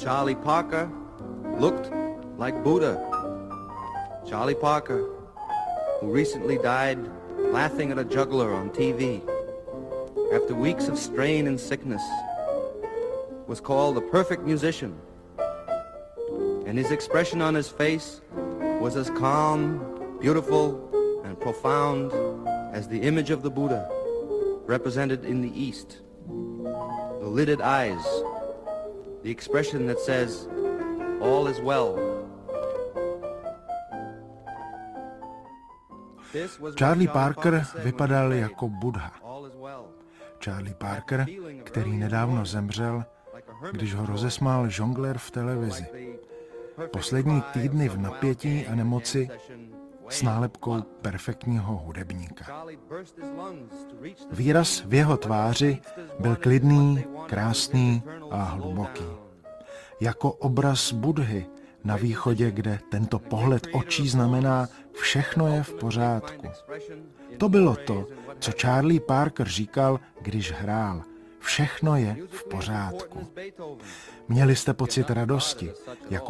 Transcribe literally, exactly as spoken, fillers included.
Charlie Parker looked like Buddha. Charlie Parker, who recently died laughing at a juggler on T V after weeks of strain and sickness, was called a perfect musician, and his expression on his face was as calm, beautiful, and profound as the image of the Buddha represented in the East. The lidded eyes, the expression that says, all is well. Charlie Parker vypadal jako Buddha. Charlie Parker, který nedávno zemřel, když ho rozesmál žonglér v televizi. Poslední týdny v napětí a nemoci s nálepkou perfektního hudebníka. Výraz v jeho tváři byl klidný, krásný a hluboký. Jako obraz Buddhy na východě, kde tento pohled očí znamená všechno je v pořádku. To bylo to, co Charlie Parker říkal, když hrál. Všechno je v pořádku. Měli jste pocit radosti, jako